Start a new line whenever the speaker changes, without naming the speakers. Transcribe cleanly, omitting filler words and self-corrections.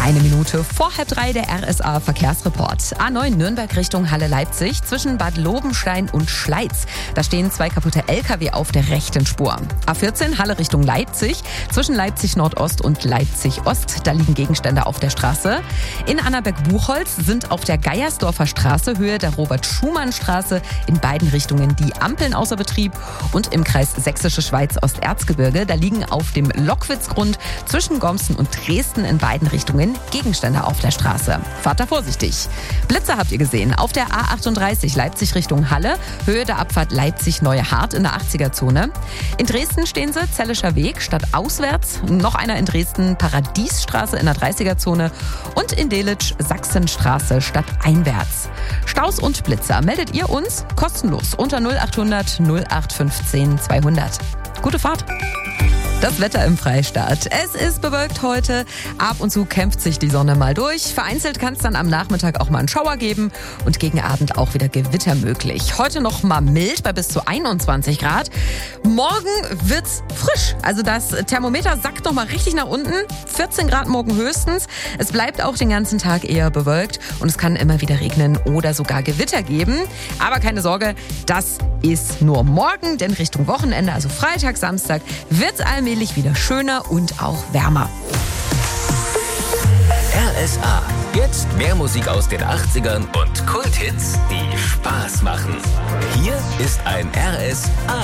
Eine Minute vor 2:30 der RSA Verkehrsreport. A9 Nürnberg Richtung Halle-Leipzig zwischen Bad Lobenstein und Schleiz. Da stehen 2 kaputte LKW auf der rechten Spur. A14 Halle Richtung Leipzig zwischen Leipzig Nordost und Leipzig Ost. Da liegen Gegenstände auf der Straße. In Annaberg-Buchholz sind auf der Geiersdorfer Straße Höhe der Robert-Schumann-Straße in beiden Richtungen die Ampeln außer Betrieb. Und im Kreis Sächsische Schweiz Osterzgebirge, da liegen auf dem Lockwitzgrund zwischen Gomsen und Dresden in beiden Richtungen Gegenstände auf der Straße. Fahrt da vorsichtig. Blitze habt ihr gesehen. Auf der A38 Leipzig Richtung Halle, Höhe der Abfahrt Leipzig-Neue Hart in der 80er-Zone. In Dresden stehen sie, Zellischer Weg, statt auswärts. Noch einer in Dresden, Paradiesstraße in der 30er-Zone. Und in Delitzsch, Sachsenstraße statt einwärts. Staus und Blitzer meldet ihr uns kostenlos unter 0800 0815 200. Gute Fahrt! Das Wetter im Freistaat. Es ist bewölkt heute. Ab und zu kämpft sich die Sonne mal durch. Vereinzelt kann es dann am Nachmittag auch mal einen Schauer geben und gegen Abend auch wieder Gewitter möglich. Heute noch mal mild bei bis zu 21 Grad. Morgen wird's frisch. Also das Thermometer sackt noch mal richtig nach unten. 14 Grad morgen höchstens. Es bleibt auch den ganzen Tag eher bewölkt und es kann immer wieder regnen oder sogar Gewitter geben. Aber keine Sorge, das ist nur morgen, denn Richtung Wochenende, also Freitag, Samstag, wird's allmählich wieder schöner und auch wärmer.
RSA. Jetzt mehr Musik aus den 80ern und Kulthits, die Spaß machen. Hier ist ein RSA